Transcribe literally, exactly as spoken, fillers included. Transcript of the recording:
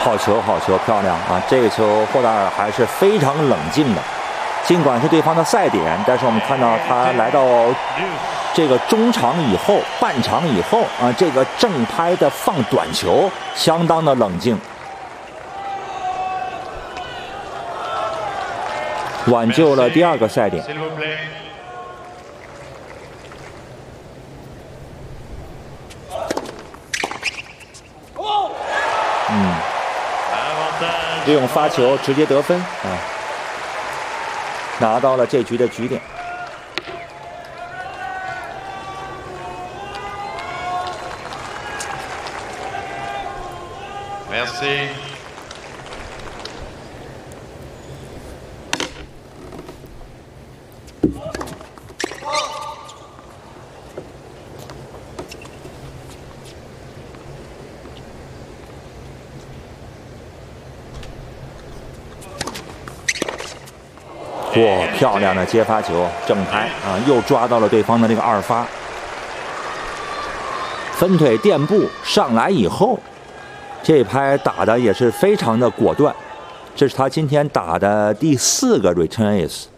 好球，好球，漂亮啊！这个球霍达尔还是非常冷静的，尽管是对方的赛点，但是我们看到他来到这个中场以后、半场以后啊，这个正拍的放短球相当的冷静，挽救了第二个赛点。嗯，利用发球直接得分啊，拿到了这局的局点。 Merci。 哇，漂亮的接发球，正拍啊，又抓到了对方的这个二发，分腿垫步上来以后，这拍打的也是非常的果断，这是他今天打的第四个 return ace。